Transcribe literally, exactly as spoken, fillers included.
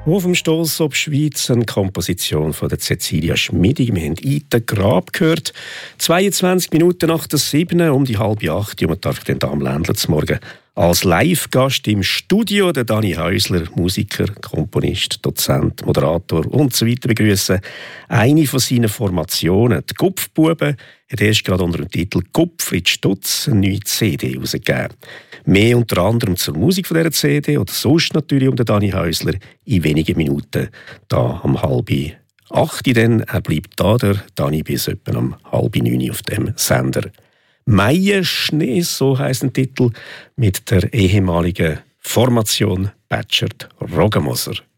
Auf dem Stoss ob Schweiz, eine Komposition von der Cecilia Schmidi. Wir haben Ita Grab gehört. zweiundzwanzig Minuten nach der sieben, um die halbe acht. Und man darf den da am Ländler zum Morgen als Live-Gast im Studio der Dani Häusler, Musiker, Komponist, Dozent, Moderator und so weiter begrüßen. Eine von seinen Formationen, die Gupfbuben, hat erst gerade unter dem Titel «Gupfried Stutz» eine neue C D herausgegeben. Mehr unter anderem zur Musik von dieser C D oder sonst natürlich um den Dani Häusler in wenigen Minuten. Da um halb acht, denn er bleibt da, der Dani, bis etwa um halb neun auf dem Sender. «Maienschnee», so heisst ein Titel, mit der ehemaligen Formation Batschert Roggenmoser.